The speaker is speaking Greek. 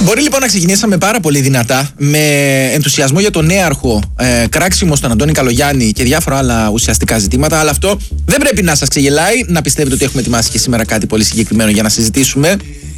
Μπορεί λοιπόν να ξεκινήσαμε πάρα πολύ δυνατά, με ενθουσιασμό για τον νέαρχο, κράξιμο στον Αντώνη Καλογιάννη και διάφορα άλλα ουσιαστικά ζητήματα, αλλά αυτό δεν πρέπει να σας ξεγελάει. Να πιστεύετε ότι έχουμε ετοιμάσει και σήμερα κάτι πολύ συγκεκριμένο για να συζητήσουμε.